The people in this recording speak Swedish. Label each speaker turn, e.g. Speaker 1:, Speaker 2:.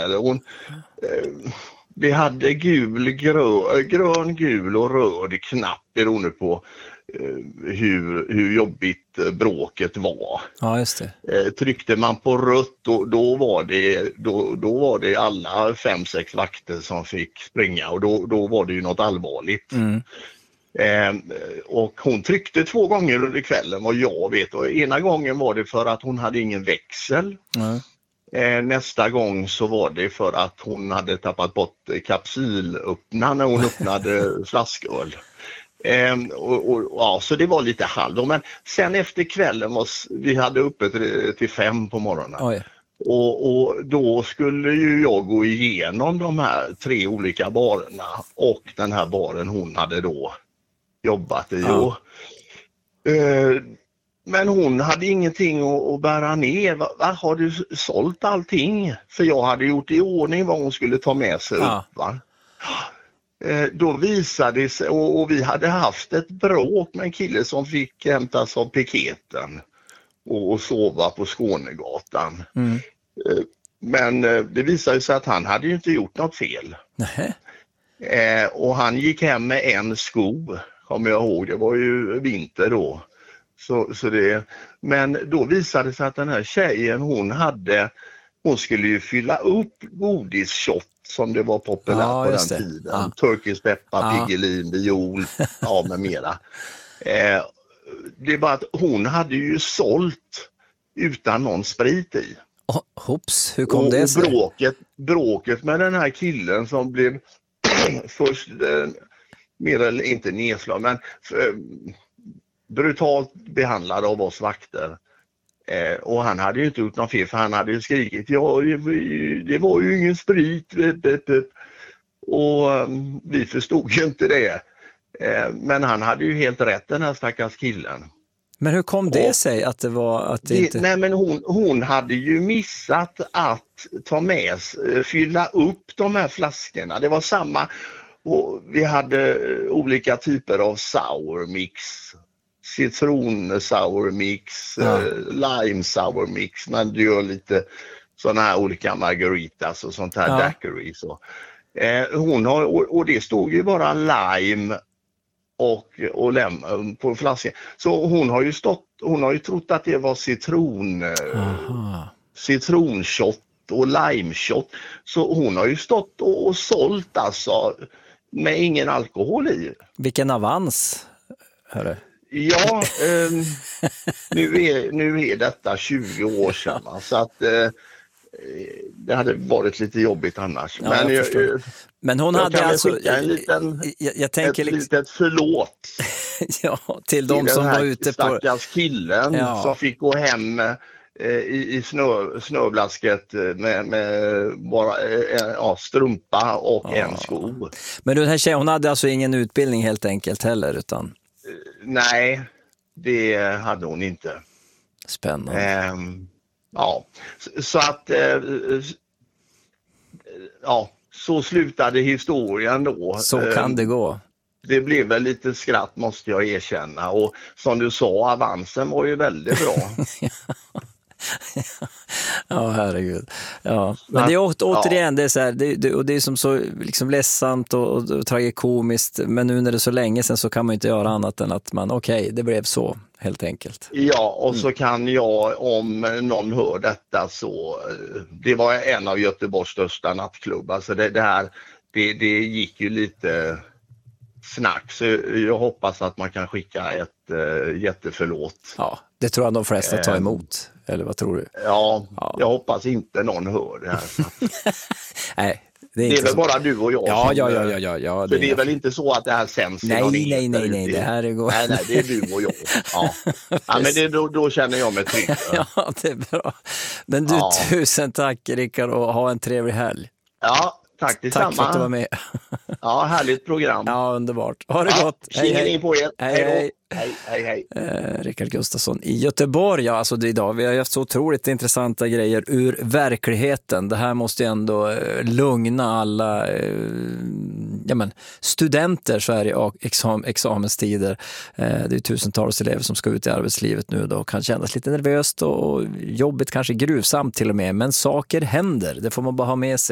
Speaker 1: Eller vi hade grön, gul och röd knapp beroende på hur jobbigt bråket var.
Speaker 2: Ja, just det.
Speaker 1: Tryckte man på rött då var det alla 5-6 vakter som fick springa och då var det ju något allvarligt. Och hon tryckte 2 gånger under kvällen vad jag vet, och ena gången var det för att hon hade ingen växel. Nästa gång så var det för att hon hade tappat bort kapsylöppnaren när hon öppnade flasköl. Så det var lite halv. Men sen efter kvällen vi hade uppe till 5 på morgonen. Och då skulle ju jag gå igenom de här 3 olika barerna och den här baren hon hade då jobbat i. Men hon hade ingenting att bära ner. Har du sålt allting? För jag hade gjort i ordning vad hon skulle ta med sig upp. Va? Då visade det sig, och vi hade haft ett bråk med en kille som fick hämtas av piketen och sova på Skånegatan. Men det visade sig att han hade ju inte gjort något fel. Och han gick hem med en sko, kommer jag ihåg. Det var ju vinter då. Men då visade det sig att den här tjejen hon skulle ju fylla upp godisshot som det var populärt på den tiden. Turkish pepper, Piggelin, viol, med mera. Det är bara att hon hade ju sålt utan någon sprit i.
Speaker 2: Hopps, hur kom det sig?
Speaker 1: Bråket med den här killen som blev först mer eller inte nedslag, men brutalt behandlad av oss vakter. Och han hade ju inte gjort något fel, för han hade ju skrikit det var ju ingen sprit. Och vi förstod ju inte det. Men han hade ju helt rätt, den här stackars killen.
Speaker 2: Men hur kom det sig att det var att det inte...
Speaker 1: Nej, men hon hade ju missat att fylla upp de här flaskorna. Det var samma, och vi hade olika typer av sour mix. Citron sour mix, lime sour mix, men du gör lite sådana här olika margaritas och sånt här daiquiri. Så. Och det stod ju bara lime och lemon på flaskan. Så hon har ju trott att det var citronshot och limeshot. Så hon har ju stått och sålt alltså med ingen alkohol i.
Speaker 2: Vilken avans, hörru.
Speaker 1: Ja, nu är detta 20 år sedan, så att det hade varit lite jobbigt annars.
Speaker 2: Ja, men hon hade alltså jag tänker
Speaker 1: litet förlåt
Speaker 2: till de som var ute på
Speaker 1: stackars killen som fick gå hem i snöblasket med bara strumpa och en sko.
Speaker 2: Men den här tjejen, hon hade alltså ingen utbildning helt enkelt heller, utan...
Speaker 1: Nej, det hade hon inte.
Speaker 2: Spännande.
Speaker 1: Så att så slutade historien då.
Speaker 2: Så kan det gå.
Speaker 1: Det blev väl lite skratt, måste jag erkänna. Och som du sa, avansen var ju väldigt bra.
Speaker 2: Ja, herregud. Ja. Men det är återigen, det är så här, det är som så liksom ledsamt och tragikomiskt, men nu när det är så länge sedan så kan man inte göra annat än att man, det blev så, helt enkelt. Ja,
Speaker 1: och så kan jag, om någon hör detta, så det var en av Göteborgs största nattklubbar, så det gick ju lite snack, så jag hoppas att man kan skicka ett jätteförlåt.
Speaker 2: Ja, det tror jag de flesta tar emot. Eller vad tror du?
Speaker 1: Ja, jag hoppas inte någon hör det här.
Speaker 2: Nej,
Speaker 1: det är väl bara du och jag.
Speaker 2: Ja.
Speaker 1: För det är väl inte så att det här sänds?
Speaker 2: Nej. Det här går...
Speaker 1: Nej, det är du och jag. Ja, men då känner jag mig trygg.
Speaker 2: Ja, det är bra. Men du, tusen tack Rickard, och ha en trevlig helg.
Speaker 1: Ja, tack detsamma.
Speaker 2: Tack för att du var med.
Speaker 1: Ja, härligt program.
Speaker 2: Ja, underbart. Ha det gott.
Speaker 1: Hej på er.
Speaker 2: Hej.
Speaker 1: Hej.
Speaker 2: Rickard Gustafsson i Göteborg. Ja, alltså idag vi har haft så otroligt intressanta grejer ur verkligheten. Det här måste ju ändå lugna alla studenter så här i examenstider. Det är tusentals elever som ska ut i arbetslivet nu då, kan kännas lite nervöst och jobbigt, kanske gruvsamt till och med, men saker händer. Det får man bara ha med sig.